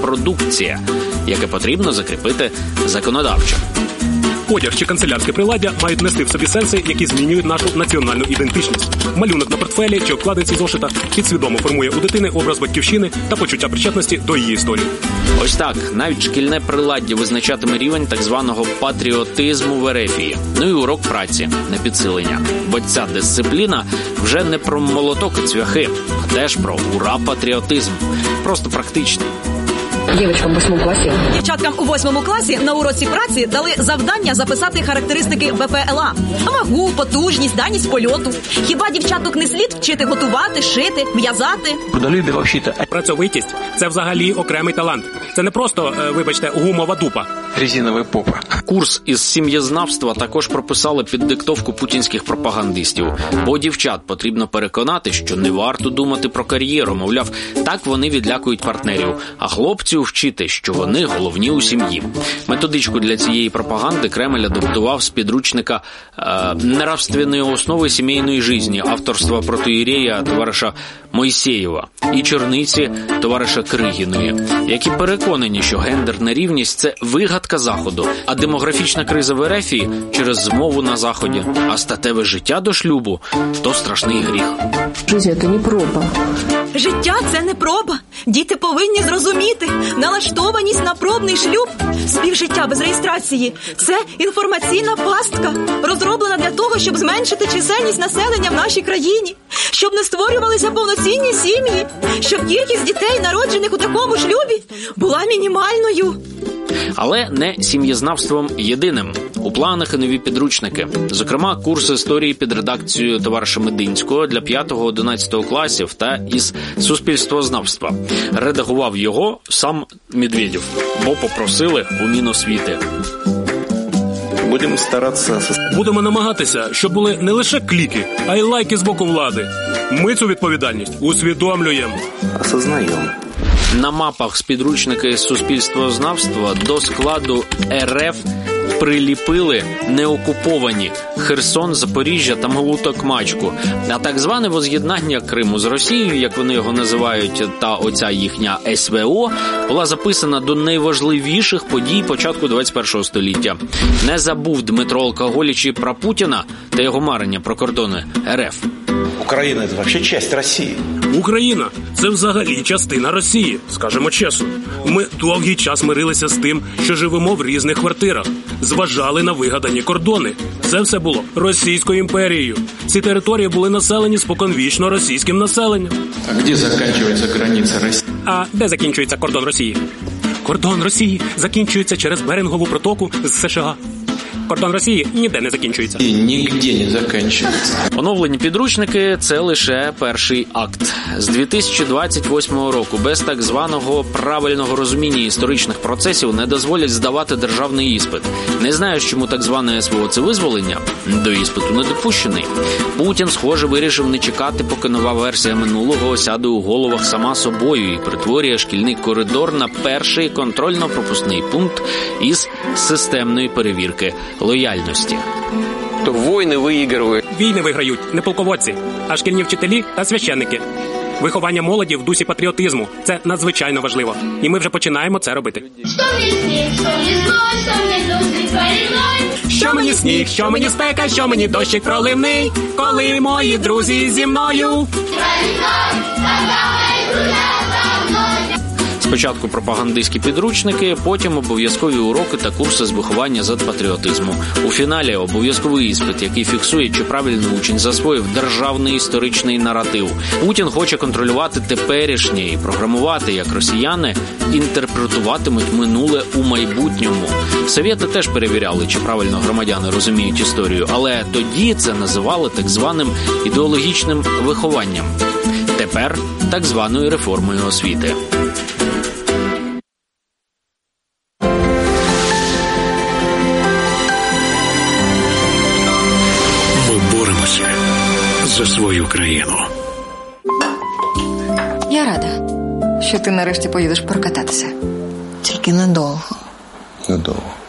продукція, яке потрібно закріпити законодавчо. Одяг чи канцелярське приладдя мають нести в собі сенси, які змінюють нашу національну ідентичність. Малюнок на портфелі чи обкладинці зошита підсвідомо формує у дитини образ батьківщини та почуття причетності до її історії. Ось так, навіть шкільне приладдя визначатиме рівень так званого патріотизму в Ерефії. Ну і урок праці на підсилення. Бо ця дисципліна вже не про молоток і цвяхи, а теж про ура-патріотизм. Просто практичний. Дівчаткам в 8 класі. Дівчаткам у 8 класі на уроці праці дали завдання записати характеристики БПЛА. Вагу, потужність, дальність польоту. Хіба дівчаток не слід вчити готувати, шити, в'язати? Працьовитість – це взагалі окремий талант. Це не просто, вибачте, гумова дупа. Резиновая попа. Курс із сім'єзнавства також прописали під диктовку путінських пропагандистів. Бо дівчат потрібно переконати, що не варто думати про кар'єру. Мовляв, так вони відлякують партнерів. А хлопців вчити, що вони головні у сім'ї. Методичку для цієї пропаганди Кремль адаптував з підручника «Нравственні основи сімейної житті» авторства протоієрея товариша Мойсеєва і черниці товариша Кригіної, які переконані, що гендерна рівність – це вигадка Заходу, а демографічна криза в Ерефії через змову на Заході, а статеве життя до шлюбу – то страшний гріх. Життя – це не проба. Життя – це не проба. Діти повинні зрозуміти. Налаштованість на пробний шлюб, співжиття без реєстрації – це інформаційна пастка, розроблена для того, щоб зменшити чисельність населення в нашій країні, щоб не створювалися повноцінні сім'ї, щоб кількість дітей, народжених у такому шлюбі, була мінімальною. Але не сім'єзнавством єдиним. У планах і нові підручники. Зокрема, курс історії під редакцією товариша Мединського для 5-11 класів та із суспільствознавства. Редагував його сам Медведєв, бо попросили у Міносвіти. Будемо намагатися, щоб були не лише кліки, а й лайки з боку влади. Ми цю відповідальність усвідомлюємо. Осознаємо. На мапах з підручника із суспільствознавства до складу РФ приліпили неокуповані Херсон, Запоріжжя та Малу Токмачку. А так зване воз'єднання Криму з Росією, як вони його називають, та оця їхня СВО, була записана до найважливіших подій початку 21 століття. Не забув Дмитро Алкоголіч і про Путіна та його марення про кордони РФ. Україна – це взагалі частина Росії. Україна – це взагалі частина Росії, скажемо чесно. Ми довгий час мирилися з тим, що живемо в різних квартирах, зважали на вигадані кордони. Це все було Російською імперією. Ці території були населені споконвічно російським населенням. А де закінчується границя Росії? А де закінчується кордон Росії? Кордон Росії закінчується через Берингову протоку з США. Кордон Росії ніде не закінчується. І ніде не закінчується. Оновлені підручники – це лише перший акт. З 2028 року без так званого правильного розуміння історичних процесів не дозволять здавати державний іспит. Не знаю, чому так зване СВО – це визволення. До іспиту не допущений. Путін, схоже, вирішив не чекати, поки нова версія минулого осяде у головах сама собою і перетворює шкільний коридор на перший контрольно-пропускний пункт із системної перевірки лояльності. То війни виігрують. Війни виграють не полководці, а шкільні вчителі та священники. Виховання молоді в дусі патріотизму – це надзвичайно важливо. І ми вже починаємо це робити. Що мені сніг, що мені спека, що мені дощик проливний, коли мої друзі зі мною. Спочатку пропагандистські підручники, потім обов'язкові уроки та курси з виховання з патріотизму. У фіналі обов'язковий іспит, який фіксує, чи правильно учень засвоїв державний історичний наратив. Путін хоче контролювати теперішнє і програмувати, як росіяни інтерпретуватимуть минуле у майбутньому. Совєти теж перевіряли, чи правильно громадяни розуміють історію, але тоді це називали так званим ідеологічним вихованням. Тепер так званою реформою освіти. За свою країну. Я рада, що ти нарешті поїдеш прокататися. Тільки недовго. Недовго.